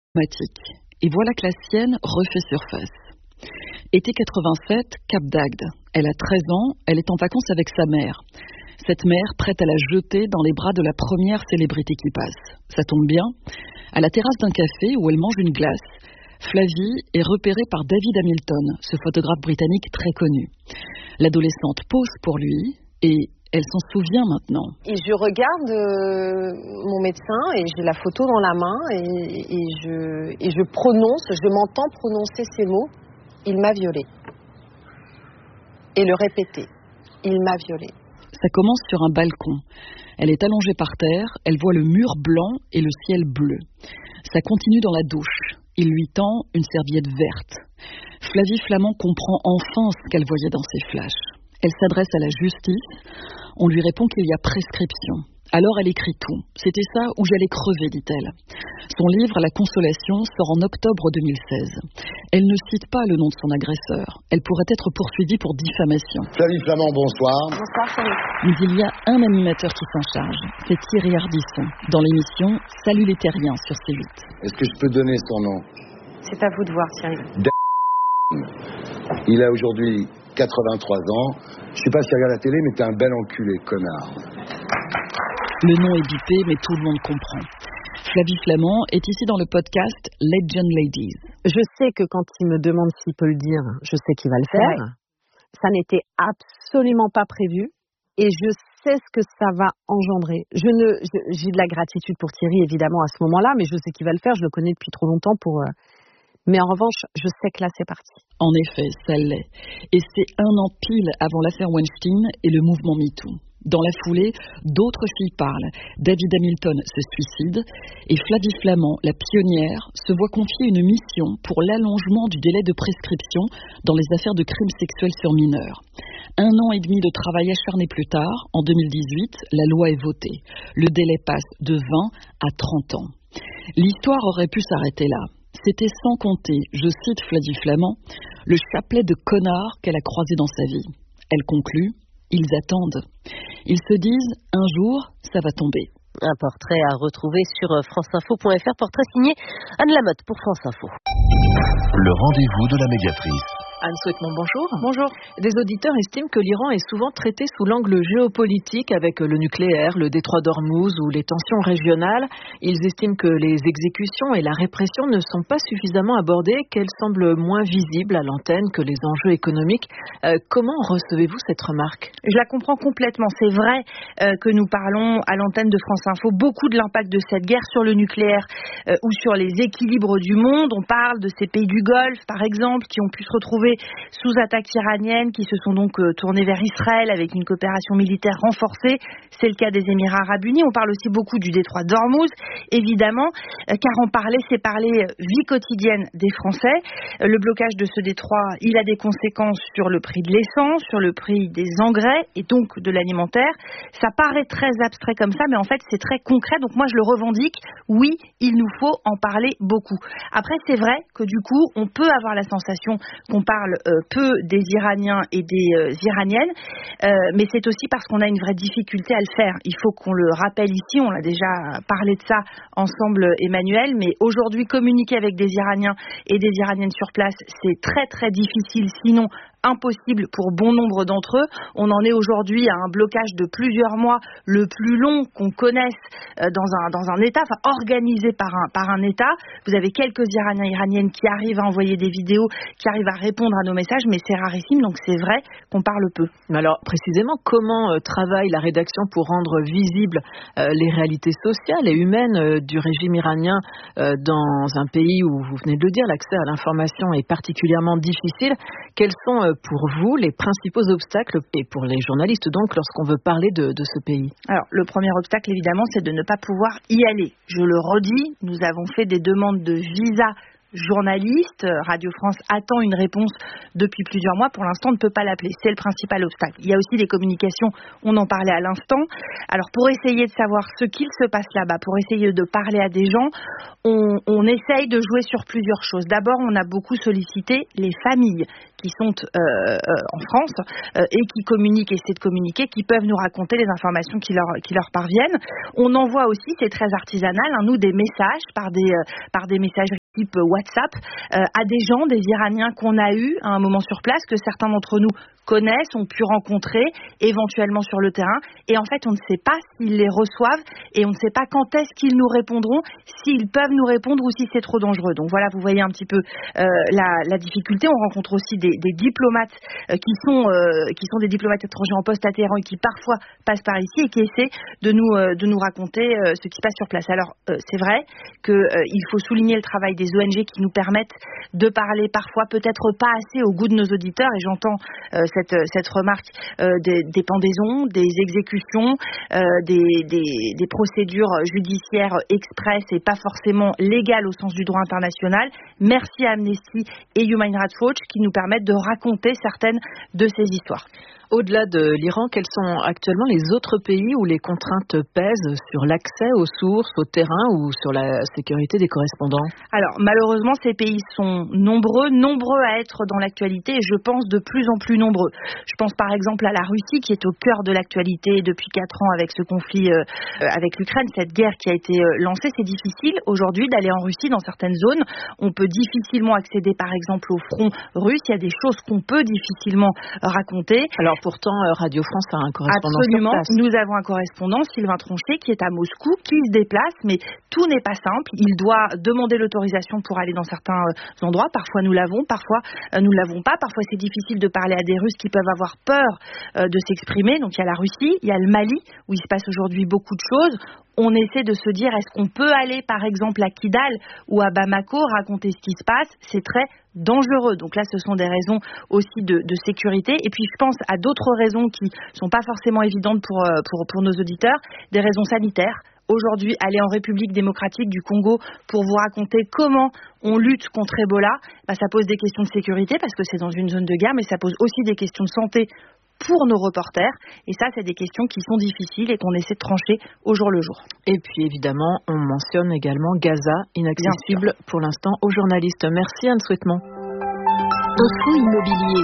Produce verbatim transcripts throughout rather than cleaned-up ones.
dramatique. Et voilà que la sienne refait surface. Été quatre-vingt-sept, Cap d'Agde. Elle a treize ans, elle est en vacances avec sa mère. Cette mère prête à la jeter dans les bras de la première célébrité qui passe. Ça tombe bien. À la terrasse d'un café où elle mange une glace, Flavie est repérée par David Hamilton, ce photographe britannique très connu. L'adolescente pose pour lui et elle s'en souvient maintenant. Et je regarde euh, mon médecin et j'ai la photo dans la main et, et, je, et je prononce, je m'entends prononcer ces mots. Il m'a violée. Et le répéter. Il m'a violée. Ça commence sur un balcon. Elle est allongée par terre, elle voit le mur blanc et le ciel bleu. Ça continue dans la douche. Il lui tend une serviette verte. Flavie Flament comprend enfin ce qu'elle voyait dans ses flashs. Elle s'adresse à la justice. On lui répond qu'il y a prescription. Alors elle écrit tout. C'était ça ou j'allais crever, dit-elle. Son livre, La Consolation, sort en octobre deux mille seize. Elle ne cite pas le nom de son agresseur. Elle pourrait être poursuivie pour diffamation. Flavie Flament, bonsoir. Bonsoir, Flavie. Mais il y a un animateur qui s'en charge. C'est Thierry Ardisson, dans l'émission Salut les Terriens sur C huit. Est-ce que je peux donner son nom? C'est à vous de voir, Thierry. Il a aujourd'hui quatre-vingt-trois ans. Je sais pas s'il regarde la télé, mais t'es un bel enculé, connard. Le nom est bipé, mais tout le monde comprend. Flavie Flament est ici dans le podcast Legend Ladies. Je sais que quand il me demande s'il peut le dire, je sais qu'il va le faire. Ouais. Ça n'était absolument pas prévu et je sais ce que ça va engendrer. Je ne, je, j'ai de la gratitude pour Thierry, évidemment, à ce moment-là, mais je sais qu'il va le faire. Je le connais depuis trop longtemps pour... Euh... Mais en revanche, je sais que là, c'est parti. En effet, ça l'est. Et c'est un an pile avant l'affaire Weinstein et le mouvement MeToo. Dans la foulée, d'autres filles parlent. David Hamilton se suicide et Flavie Flament, la pionnière, se voit confier une mission pour l'allongement du délai de prescription dans les affaires de crimes sexuels sur mineurs. Un an et demi de travail acharné plus tard, en deux mille dix-huit, la loi est votée. Le délai passe de vingt à trente ans. L'histoire aurait pu s'arrêter là. C'était sans compter, je cite Flavie Flament, le chapelet de connards qu'elle a croisé dans sa vie. Elle conclut, ils attendent. Ils se disent, un jour, ça va tomber. Un portrait à retrouver sur franceinfo point f r, portrait signé Anne Lamotte pour France Info. Le rendez-vous de la médiatrice. Anne Souhaitement, bonjour. Bonjour. Des auditeurs estiment que l'Iran est souvent traité sous l'angle géopolitique avec le nucléaire, le détroit d'Ormuz ou les tensions régionales. Ils estiment que les exécutions et la répression ne sont pas suffisamment abordées, qu'elles semblent moins visibles à l'antenne que les enjeux économiques. Euh, comment recevez-vous cette remarque ? Je la comprends complètement. C'est vrai euh, que nous parlons à l'antenne de France Info beaucoup de l'impact de cette guerre sur le nucléaire euh, ou sur les équilibres du monde. On parle de ces pays du Golfe, par exemple, qui ont pu se retrouver sous attaque iranienne, qui se sont donc euh, tournés vers Israël avec une coopération militaire renforcée. C'est le cas des Émirats arabes unis. On parle aussi beaucoup du détroit d'Ormuz, évidemment, euh, car en parler, c'est parler euh, vie quotidienne des Français. Euh, le blocage de ce détroit, il a des conséquences sur le prix de l'essence, sur le prix des engrais et donc de l'alimentaire. Ça paraît très abstrait comme ça, mais en fait, c'est très concret. Donc moi, je le revendique. Oui, il nous faut en parler beaucoup. Après, c'est vrai que du coup, on peut avoir la sensation qu'on parle Euh, peu des Iraniens et des euh, Iraniennes, euh, mais c'est aussi parce qu'on a une vraie difficulté à le faire. Il faut qu'on le rappelle ici, on a déjà parlé de ça ensemble, Emmanuel, mais aujourd'hui, communiquer avec des Iraniens et des Iraniennes sur place, c'est très très difficile, sinon impossible pour bon nombre d'entre eux. On en est aujourd'hui à un blocage de plusieurs mois, le plus long qu'on connaisse euh, dans un dans un État, enfin organisé par un par un État. Vous avez quelques Iraniens et Iraniennes qui arrivent à envoyer des vidéos, qui arrivent à répondre à nos messages, mais c'est rarissime, donc c'est vrai qu'on parle peu. Alors précisément, comment euh, travaille la rédaction pour rendre visibles euh, les réalités sociales et humaines euh, du régime iranien euh, dans un pays où, vous venez de le dire, l'accès à l'information est particulièrement difficile. Quels sont euh, pour vous les principaux obstacles, et pour les journalistes donc, lorsqu'on veut parler de, de ce pays ? Alors, le premier obstacle, évidemment, c'est de ne pas pouvoir y aller. Je le redis, nous avons fait des demandes de visa journaliste. Radio France attend une réponse depuis plusieurs mois. Pour l'instant, on ne peut pas l'appeler. C'est le principal obstacle. Il y a aussi les communications, on en parlait à l'instant. Alors, pour essayer de savoir ce qu'il se passe là-bas, pour essayer de parler à des gens, on, on essaye de jouer sur plusieurs choses. D'abord, on a beaucoup sollicité les familles qui sont euh, euh, en France euh, et qui communiquent, essaient de communiquer, qui peuvent nous raconter les informations qui leur, qui leur parviennent. On envoie aussi, c'est très artisanal, hein, nous, des messages par des, euh, par des messageries type WhatsApp, euh, à des gens, des Iraniens qu'on a eus à un moment sur place, que certains d'entre nous connaissent, ont pu rencontrer éventuellement sur le terrain, et en fait on ne sait pas s'ils les reçoivent et on ne sait pas quand est-ce qu'ils nous répondront, s'ils peuvent nous répondre ou si c'est trop dangereux. Donc voilà, vous voyez un petit peu euh, la, la difficulté. On rencontre aussi des, des diplomates euh, qui sont euh, qui sont des diplomates étrangers en poste à Téhéran et qui parfois passent par ici et qui essaient de nous euh, de nous raconter euh, ce qui se passe sur place. Alors euh, c'est vrai que euh, il faut souligner le travail des O N G qui nous permettent de parler parfois peut-être pas assez au goût de nos auditeurs, et j'entends euh, cette, cette remarque euh, des, des pendaisons, des exécutions, euh, des, des, des procédures judiciaires express et pas forcément légales au sens du droit international. Merci à Amnesty et Human Rights Watch qui nous permettent de raconter certaines de ces histoires. Au-delà de l'Iran, quels sont actuellement les autres pays où les contraintes pèsent sur l'accès aux sources, au terrain ou sur la sécurité des correspondants? Alors, malheureusement, ces pays sont nombreux, nombreux à être dans l'actualité et je pense de plus en plus nombreux. Je pense par exemple à la Russie qui est au cœur de l'actualité depuis quatre ans avec ce conflit euh, avec l'Ukraine, cette guerre qui a été euh, lancée. C'est difficile aujourd'hui d'aller en Russie dans certaines zones. On peut difficilement accéder par exemple au front russe. Il y a des choses qu'on peut difficilement raconter. Alors, pourtant, Radio France a un correspondant. Absolument. Sur place. Nous avons un correspondant, Sylvain Tronchet, qui est à Moscou, qui se déplace, mais tout n'est pas simple. Il doit demander l'autorisation pour aller dans certains endroits. Parfois, nous l'avons, parfois, nous ne l'avons pas. Parfois, c'est difficile de parler à des Russes qui peuvent avoir peur de s'exprimer. Donc, il y a la Russie, il y a le Mali, où il se passe aujourd'hui beaucoup de choses. On essaie de se dire, est-ce qu'on peut aller, par exemple, à Kidal ou à Bamako, raconter ce qui se passe? C'est très dangereux. Donc là, ce sont des raisons aussi de, de sécurité. Et puis, je pense à d'autres raisons qui ne sont pas forcément évidentes pour, pour, pour nos auditeurs, des raisons sanitaires. Aujourd'hui, aller en République démocratique du Congo pour vous raconter comment on lutte contre Ebola, bah, ça pose des questions de sécurité parce que c'est dans une zone de guerre, mais ça pose aussi des questions de santé pour nos reporters. Et ça, c'est des questions qui sont difficiles et qu'on essaie de trancher au jour le jour. Et puis, évidemment, on mentionne également Gaza, inaccessible pour l'instant aux journalistes. Merci Anne Souhaitement. Info Immobilier.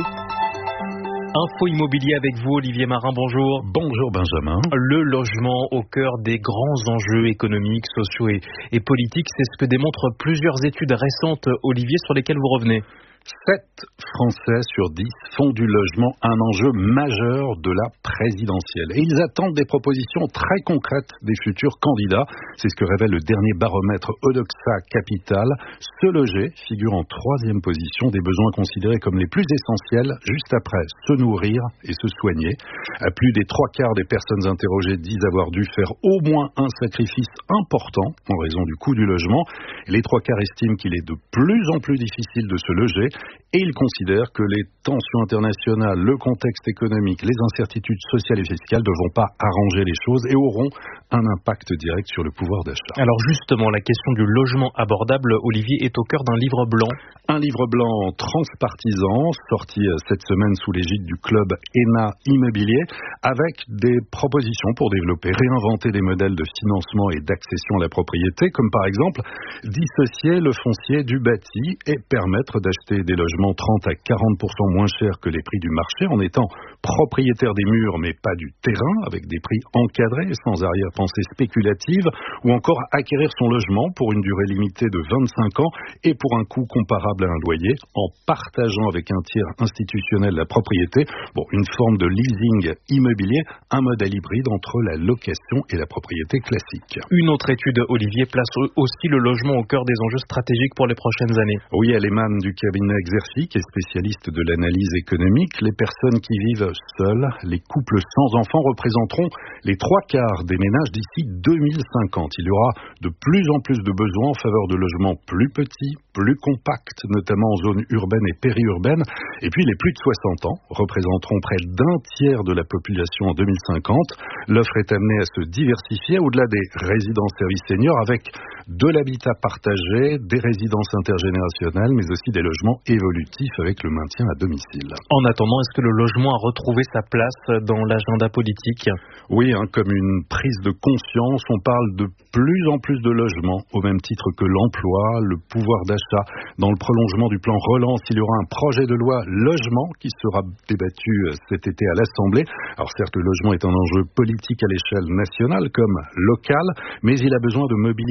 Info Immobilier avec vous, Olivier Marin, bonjour. Bonjour Benjamin. Le logement au cœur des grands enjeux économiques, sociaux et, et politiques, c'est ce que démontrent plusieurs études récentes, Olivier, sur lesquelles vous revenez. sept Français sur dix font du logement un enjeu majeur de la présidentielle. Et ils attendent des propositions très concrètes des futurs candidats. C'est ce que révèle le dernier baromètre Odoxa Capital. Se loger figure en troisième position des besoins considérés comme les plus essentiels, juste après se nourrir et se soigner. Plus des trois quarts des personnes interrogées disent avoir dû faire au moins un sacrifice important en raison du coût du logement. Les trois quarts estiment qu'il est de plus en plus difficile de se loger. Et il considère que les tensions internationales, le contexte économique, les incertitudes sociales et fiscales ne vont pas arranger les choses et auront un impact direct sur le pouvoir d'achat. Alors justement, la question du logement abordable, Olivier, est au cœur d'un livre blanc. Un livre blanc transpartisan, sorti cette semaine sous l'égide du club E N A Immobilier, avec des propositions pour développer, réinventer des modèles de financement et d'accession à la propriété, comme par exemple dissocier le foncier du bâti et permettre d'acheter des logements trente à quarante pour cent moins chers que les prix du marché en étant propriétaire des murs mais pas du terrain, avec des prix encadrés sans arrière-pensée spéculative, ou encore acquérir son logement pour une durée limitée de vingt-cinq ans et pour un coût comparable à un loyer en partageant avec un tiers institutionnel la propriété. Bon, une forme de leasing immobilier, un modèle hybride entre la location et la propriété classique. Une autre étude, Olivier, place aussi le logement au cœur des enjeux stratégiques pour les prochaines années. Oui, elle émane du cabinet Exerfi, qui est spécialiste de l'analyse économique. Les personnes qui vivent seules, les couples sans enfants, représenteront les trois quarts des ménages d'ici deux mille cinquante. Il y aura de plus en plus de besoins en faveur de logements plus petits, plus compacts, notamment en zone urbaine et périurbaine. Et puis les plus de soixante ans représenteront près d'un tiers de la population en deux mille cinquante. L'offre est amenée à se diversifier au-delà des résidences-services seniors avec de l'habitat partagé, des résidences intergénérationnelles, mais aussi des logements évolutifs avec le maintien à domicile. En attendant, est-ce que le logement a retrouvé sa place dans l'agenda politique ? Oui, hein, comme une prise de conscience, on parle de plus en plus de logements, au même titre que l'emploi, le pouvoir d'achat. Dans le prolongement du plan relance, il y aura un projet de loi logement qui sera débattu cet été à l'Assemblée. Alors certes, le logement est un enjeu politique à l'échelle nationale comme locale, mais il a besoin de mobiliser l'ensemble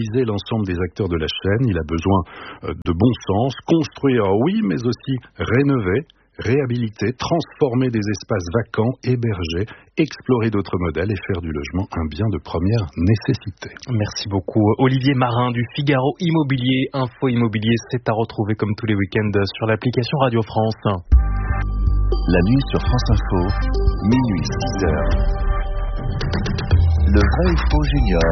l'ensemble des acteurs de la chaîne. Il a besoin de bon sens, construire, oui, mais aussi rénover, réhabiliter, transformer des espaces vacants, héberger, explorer d'autres modèles et faire du logement un bien de première nécessité. Merci beaucoup. Olivier Marin du Figaro Immobilier. Info Immobilier, c'est à retrouver comme tous les week-ends sur l'application Radio France. La nuit sur France Info, minuit six heures. Le vrai ou faux junior.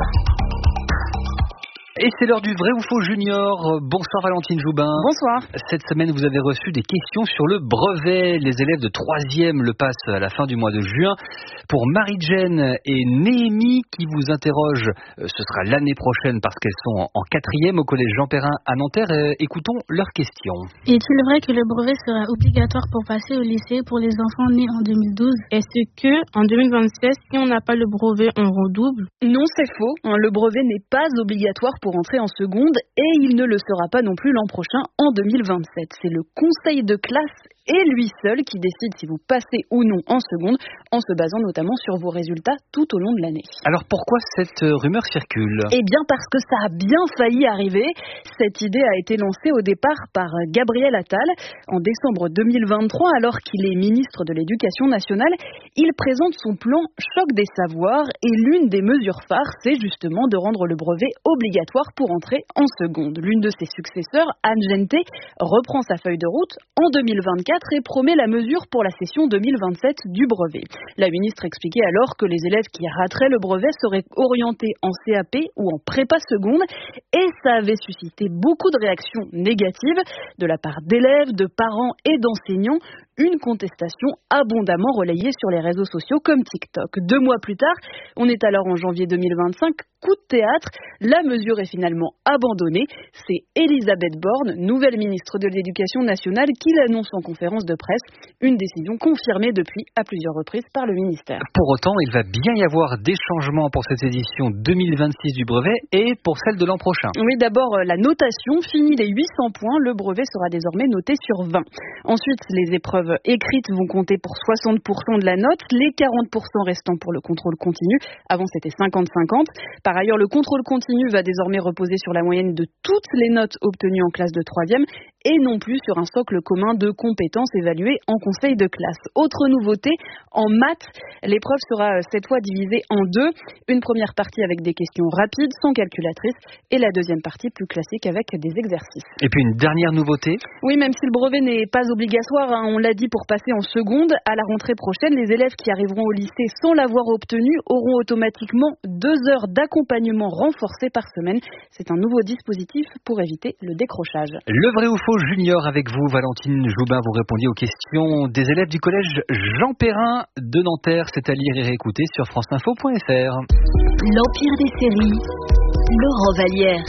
Et c'est l'heure du vrai ou faux junior. Bonsoir Valentine Joubin. Bonsoir. Cette semaine, vous avez reçu des questions sur le brevet. Les élèves de troisième le passent à la fin du mois de juin. Pour Marie-Jane et Néhémie qui vous interrogent, ce sera l'année prochaine parce qu'elles sont en quatrième au collège Jean Perrin à Nanterre. Écoutons leurs questions. Est-il vrai que le brevet sera obligatoire pour passer au lycée pour les enfants nés en deux mille douze? Est-ce que en deux mille vingt-seize, si on n'a pas le brevet, on redouble? Non, c'est faux. Le brevet n'est pas obligatoire pour entrer en seconde et il ne le sera pas non plus l'an prochain en deux mille vingt-sept. C'est le conseil de classe et lui seul qui décide si vous passez ou non en seconde, en se basant notamment sur vos résultats tout au long de l'année. Alors pourquoi cette rumeur circule? Eh bien parce que ça a bien failli arriver. Cette idée a été lancée au départ par Gabriel Attal. En décembre deux mille vingt-trois, alors qu'il est ministre de l'Éducation nationale, il présente son plan Choc des savoirs et l'une des mesures phares, c'est justement de rendre le brevet obligatoire pour entrer en seconde. L'une de ses successeurs, Anne Genté, reprend sa feuille de route en deux mille vingt-quatre et promet la mesure pour la session deux mille vingt-sept du brevet. La ministre expliquait alors que les élèves qui rateraient le brevet seraient orientés en C A P ou en prépa seconde et ça avait suscité beaucoup de réactions négatives de la part d'élèves, de parents et d'enseignants. Une contestation abondamment relayée sur les réseaux sociaux comme TikTok. Deux mois plus tard, on est alors en janvier deux mille vingt-cinq, coup de théâtre, la mesure est finalement abandonnée. C'est Elisabeth Borne, nouvelle ministre de l'Éducation nationale, qui l'annonce en conférence de presse, une décision confirmée depuis à plusieurs reprises par le ministère. Pour autant, il va bien y avoir des changements pour cette édition deux mille vingt-six du brevet et pour celle de l'an prochain. Oui, d'abord la notation, fini les huit cents points, le brevet sera désormais noté sur vingt. Ensuite, les épreuves écrites vont compter pour soixante pour cent de la note, les quarante pour cent restants pour le contrôle continu. Avant, c'était cinquante cinquante. Par ailleurs, le contrôle continu va désormais reposer sur la moyenne de toutes les notes obtenues en classe de troisième et non plus sur un socle commun de compétences évaluées en conseil de classe. Autre nouveauté, en maths, l'épreuve sera cette fois divisée en deux. Une première partie avec des questions rapides, sans calculatrice, et la deuxième partie plus classique avec des exercices. Et puis une dernière nouveauté. Oui, même si le brevet n'est pas obligatoire, hein, on l'a dit pour passer en seconde, à la rentrée prochaine, les élèves qui arriveront au lycée sans l'avoir obtenu auront automatiquement deux heures d'accompagnement renforcé par semaine. C'est un nouveau dispositif pour éviter le décrochage. Le vrai ou faux junior avec vous, Valentine Joubin, vous répondiez aux questions des élèves du collège Jean Perrin de Nanterre. C'est à lire et réécouter sur franceinfo point f r. L'Empire des séries, Laurent Vallière.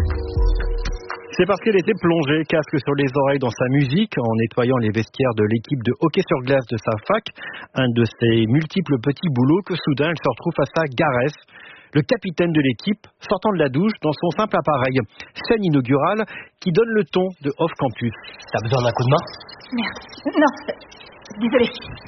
C'est parce qu'elle était plongée, casque sur les oreilles dans sa musique, en nettoyant les vestiaires de l'équipe de hockey sur glace de sa fac, un de ses multiples petits boulots, que soudain elle se retrouve face à Gareth, le capitaine de l'équipe, sortant de la douche dans son simple appareil. Scène inaugurale qui donne le ton de Off Campus. T'as besoin d'un coup de main? Merde, non, désolé.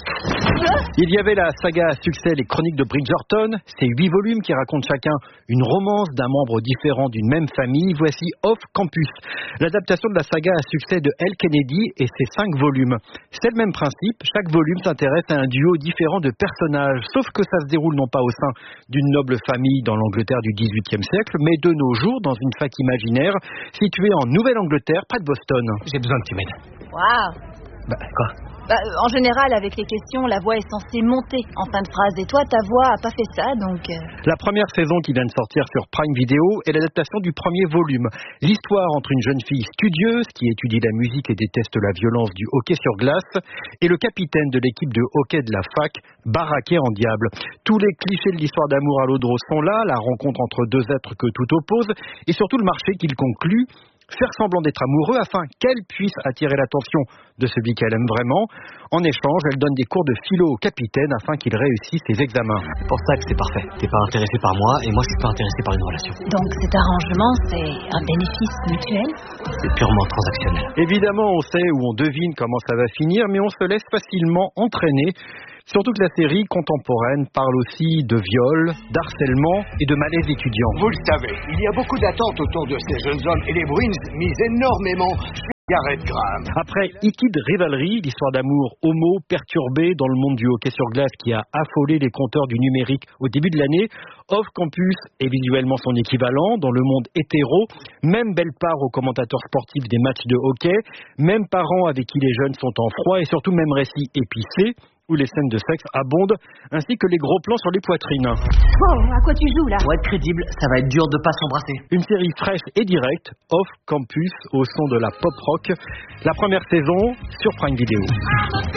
Il y avait la saga à succès Les Chroniques de Bridgerton, ces huit volumes qui racontent chacun une romance d'un membre différent d'une même famille. Voici Off Campus, l'adaptation de la saga à succès de Elle Kennedy et ses cinq volumes. C'est le même principe, chaque volume s'intéresse à un duo différent de personnages, sauf que ça se déroule non pas au sein d'une noble famille dans l'Angleterre du dix-huitième siècle, mais de nos jours dans une fac imaginaire située en Nouvelle-Angleterre, près de Boston. J'ai besoin que tu m'aides. Waouh. Bah, quoi? Bah, en général, avec les questions, la voix est censée monter en fin de phrase. Et toi, ta voix a pas fait ça, donc... Euh... La première saison qui vient de sortir sur Prime Video est l'adaptation du premier volume. L'histoire entre une jeune fille studieuse qui étudie la musique et déteste la violence du hockey sur glace et le capitaine de l'équipe de hockey de la fac, baraqué en diable. Tous les clichés de l'histoire d'amour à l'eau de rose sont là, la rencontre entre deux êtres que tout oppose et surtout le marché qu'il conclut. Faire semblant d'être amoureux afin qu'elle puisse attirer l'attention de celui qu'elle aime vraiment. En échange, elle donne des cours de philo au capitaine afin qu'il réussisse ses examens. C'est pour ça que c'est parfait. T'es pas intéressé par moi et moi je suis pas intéressé par une relation. Donc cet arrangement, c'est un bénéfice mutuel? C'est purement transactionnel. Évidemment, on sait ou on devine comment ça va finir, mais on se laisse facilement entraîner. Surtout que la série contemporaine parle aussi de viol, d'harcèlement et de malaise étudiant. Vous le savez, il y a beaucoup d'attentes autour de ces jeunes hommes et les Bruins misent énormément sur Garrett Graham. Après Ikid Rivalry, l'histoire d'amour homo perturbée dans le monde du hockey sur glace qui a affolé les compteurs du numérique au début de l'année, Off Campus est visuellement son équivalent dans le monde hétéro. Même belle part aux commentateurs sportifs des matchs de hockey, même parents avec qui les jeunes sont en froid et surtout même récit épicé où les scènes de sexe abondent, ainsi que les gros plans sur les poitrines. Oh, à quoi tu joues là? Pour être crédible, ça va être dur de pas s'embrasser. Une série fraîche et directe, Off Campus, au son de la pop rock. La première saison sur Prime Video.